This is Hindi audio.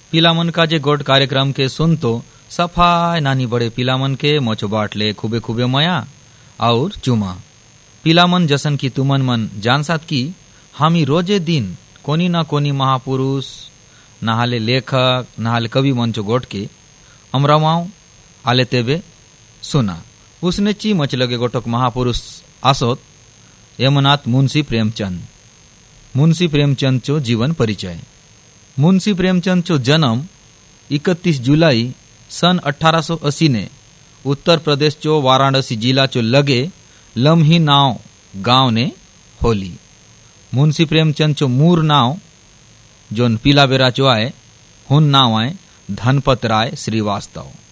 पिलामन का जे गोड कार्यक्रम के सुन तो सफाई नानी बड़े पिलामन के मोचो बाटले खूबे खूबे मया और चुमा। पिलामन जसन की तुमन मन जान साथ की हामी रोजे दिन कोनी ना कोनी महापुरुष नहाले लेखक नहाले कवि मंचो गोट के अमरावाओ आले तेबे सुना। उसने ची मच लगे गोटक महापुरुष आसोत यमनाथ मुंशी प्रेमचंद। मुंशी प्रेमचंद चो जीवन परिचय। मुंशी प्रेमचंद चो जन्म 31 जुलाई सन 1880 ने उत्तर प्रदेश चो वाराणसी जिला चो लगे लम्ही नाव गांव ने होली। मुंशी प्रेमचंद चो मूर नाव जोन पीला बेरा चो आए हुन नाव आए धनपत राय श्रीवास्तव।